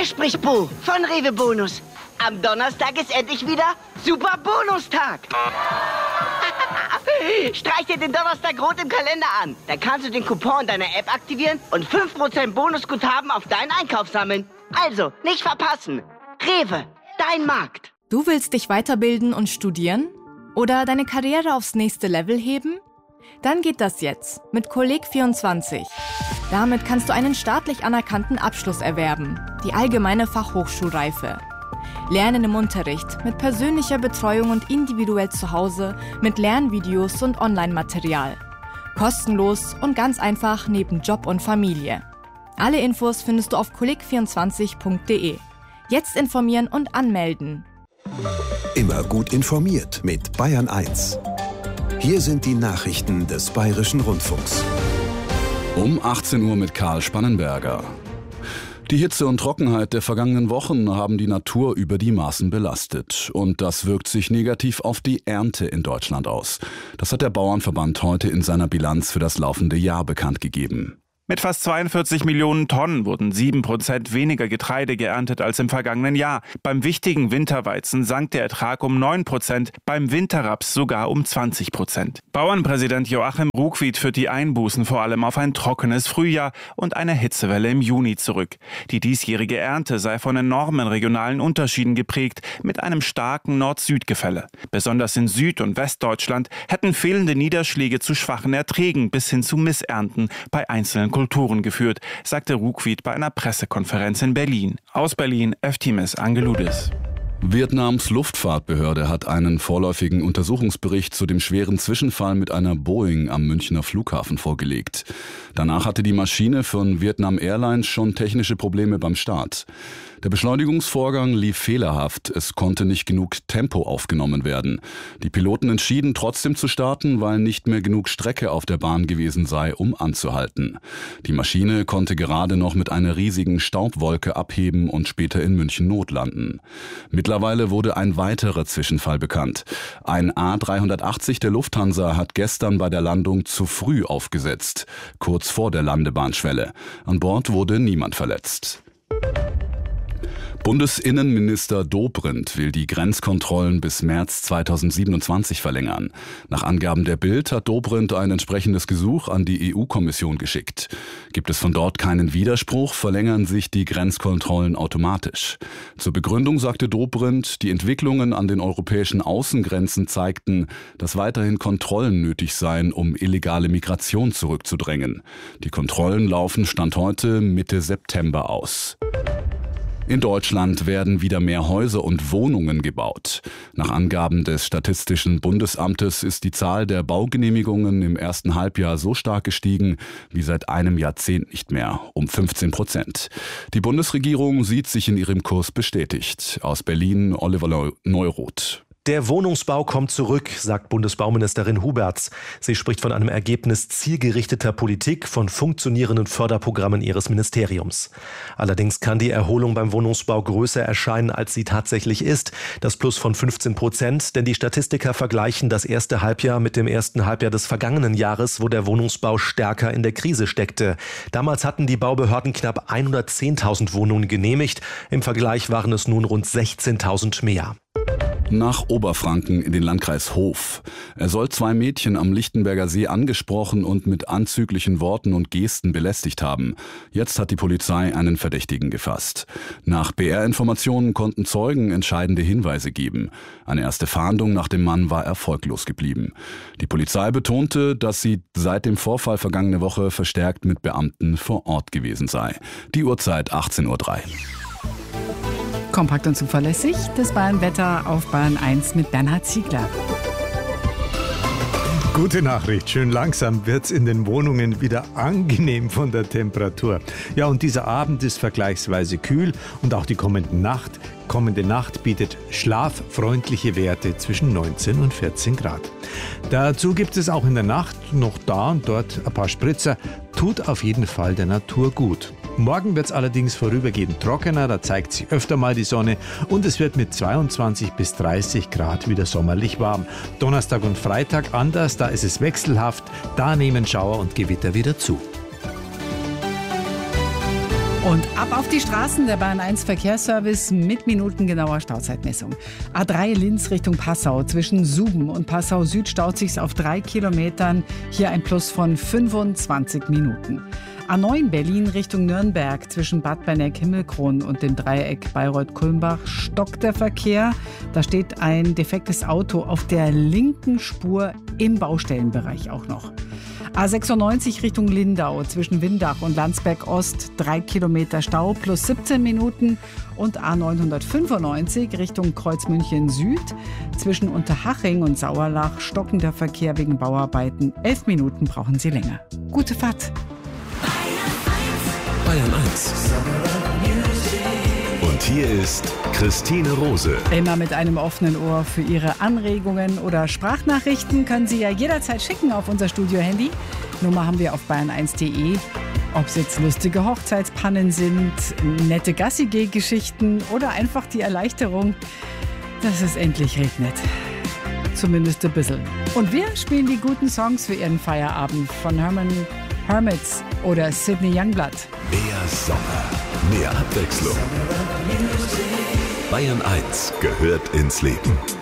Hier spricht Bo von Rewe Bonus. Am Donnerstag ist endlich wieder Super Bonustag. Streich dir den Donnerstag rot im Kalender an. Dann kannst du den Coupon deiner App aktivieren und 5% Bonusguthaben auf deinen Einkauf sammeln. Also, nicht verpassen. Rewe, dein Markt. Du willst dich weiterbilden und studieren? Oder deine Karriere aufs nächste Level heben? Dann geht das jetzt mit Kolleg24. Damit kannst du einen staatlich anerkannten Abschluss erwerben, die allgemeine Fachhochschulreife. Lernen im Unterricht, mit persönlicher Betreuung und individuell zu Hause, mit Lernvideos und Online-Material. Kostenlos und ganz einfach neben Job und Familie. Alle Infos findest du auf kolleg24.de. Jetzt informieren und anmelden. Immer gut informiert mit Bayern 1. Hier sind die Nachrichten des Bayerischen Rundfunks. Um 18 Uhr mit Karl Spannenberger. Die Hitze und Trockenheit der vergangenen Wochen haben die Natur über die Maßen belastet. Und das wirkt sich negativ auf die Ernte in Deutschland aus. Das hat der Bauernverband heute in seiner Bilanz für das laufende Jahr bekannt gegeben. Mit fast 42 Millionen Tonnen wurden 7% weniger Getreide geerntet als im vergangenen Jahr. Beim wichtigen Winterweizen sank der Ertrag um 9%, beim Winterraps sogar um 20%. Bauernpräsident Joachim Ruckwied führt die Einbußen vor allem auf ein trockenes Frühjahr und eine Hitzewelle im Juni zurück. Die diesjährige Ernte sei von enormen regionalen Unterschieden geprägt, mit einem starken Nord-Süd-Gefälle. Besonders in Süd- und Westdeutschland hätten fehlende Niederschläge zu schwachen Erträgen bis hin zu Missernten bei einzelnen Kulturen geführt, sagte Ruckwied bei einer Pressekonferenz in Berlin. Aus Berlin, Eftimis Angeloudis. Vietnams Luftfahrtbehörde hat einen vorläufigen Untersuchungsbericht zu dem schweren Zwischenfall mit einer Boeing am Münchner Flughafen vorgelegt. Danach hatte die Maschine von Vietnam Airlines schon technische Probleme beim Start. Der Beschleunigungsvorgang lief fehlerhaft, es konnte nicht genug Tempo aufgenommen werden. Die Piloten entschieden trotzdem zu starten, weil nicht mehr genug Strecke auf der Bahn gewesen sei, um anzuhalten. Die Maschine konnte gerade noch mit einer riesigen Staubwolke abheben und später in München notlanden. Mittlerweile wurde ein weiterer Zwischenfall bekannt. Ein A380 der Lufthansa hat gestern bei der Landung zu früh aufgesetzt, kurz vor der Landebahnschwelle. An Bord wurde niemand verletzt. Bundesinnenminister Dobrindt will die Grenzkontrollen bis März 2027 verlängern. Nach Angaben der Bild hat Dobrindt ein entsprechendes Gesuch an die EU-Kommission geschickt. Gibt es von dort keinen Widerspruch, verlängern sich die Grenzkontrollen automatisch. Zur Begründung sagte Dobrindt, die Entwicklungen an den europäischen Außengrenzen zeigten, dass weiterhin Kontrollen nötig seien, um illegale Migration zurückzudrängen. Die Kontrollen laufen Stand heute Mitte September aus. In Deutschland werden wieder mehr Häuser und Wohnungen gebaut. Nach Angaben des Statistischen Bundesamtes ist die Zahl der Baugenehmigungen im ersten Halbjahr so stark gestiegen wie seit einem Jahrzehnt nicht mehr, um 15%. Die Bundesregierung sieht sich in ihrem Kurs bestätigt. Aus Berlin Oliver Neuroth. Der Wohnungsbau kommt zurück, sagt Bundesbauministerin Huberts. Sie spricht von einem Ergebnis zielgerichteter Politik, von funktionierenden Förderprogrammen ihres Ministeriums. Allerdings kann die Erholung beim Wohnungsbau größer erscheinen, als sie tatsächlich ist. Das Plus von 15%, denn die Statistiker vergleichen das erste Halbjahr mit dem ersten Halbjahr des vergangenen Jahres, wo der Wohnungsbau stärker in der Krise steckte. Damals hatten die Baubehörden knapp 110.000 Wohnungen genehmigt. Im Vergleich waren es nun rund 16.000 mehr. Nach Oberfranken in den Landkreis Hof. Er soll 2 Mädchen am Lichtenberger See angesprochen und mit anzüglichen Worten und Gesten belästigt haben. Jetzt hat die Polizei einen Verdächtigen gefasst. Nach BR-Informationen konnten Zeugen entscheidende Hinweise geben. Eine erste Fahndung nach dem Mann war erfolglos geblieben. Die Polizei betonte, dass sie seit dem Vorfall vergangene Woche verstärkt mit Beamten vor Ort gewesen sei. Die Uhrzeit 18:03 Uhr. Kompakt und zuverlässig, das Bayern-Wetter auf Bayern 1 mit Bernhard Ziegler. Gute Nachricht, schön langsam wird's in den Wohnungen wieder angenehm von der Temperatur. Ja, und dieser Abend ist vergleichsweise kühl und auch die kommende Nacht bietet schlaffreundliche Werte zwischen 19 und 14 Grad. Dazu gibt es auch in der Nacht noch da und dort ein paar Spritzer. Tut auf jeden Fall der Natur gut. Morgen wird es allerdings vorübergehend trockener, da zeigt sich öfter mal die Sonne und es wird mit 22 bis 30 Grad wieder sommerlich warm. Donnerstag und Freitag anders, da ist es wechselhaft, da nehmen Schauer und Gewitter wieder zu. Und ab auf die Straßen, der Bayern 1 Verkehrsservice mit minutengenauer Stauzeitmessung. A3 Linz Richtung Passau. Zwischen Suben und Passau Süd staut sich's auf 3 Kilometern. Hier ein Plus von 25 Minuten. A9 Berlin Richtung Nürnberg. Zwischen Bad Berneck-Himmelkron und dem Dreieck Bayreuth-Kulmbach stockt der Verkehr. Da steht ein defektes Auto auf der linken Spur im Baustellenbereich auch noch. A96 Richtung Lindau, zwischen Windach und Landsberg Ost 3 Kilometer Stau plus 17 Minuten. Und A995 Richtung Kreuzmünchen Süd, zwischen Unterhaching und Sauerlach stockender Verkehr wegen Bauarbeiten. 11 Minuten brauchen Sie länger. Gute Fahrt. Bayern 1. Und hier ist Christine Rose. Immer mit einem offenen Ohr für Ihre Anregungen oder Sprachnachrichten können Sie ja jederzeit schicken auf unser Studio-Handy. Nummer haben wir auf bayern1.de. Ob es jetzt lustige Hochzeitspannen sind, nette Gassi-Geschichten oder einfach die Erleichterung, dass es endlich regnet. Zumindest ein bisschen. Und wir spielen die guten Songs für Ihren Feierabend von Hermits oder Sidney Youngblood. Mehr Sommer, mehr Abwechslung. Bayern 1 gehört ins Leben.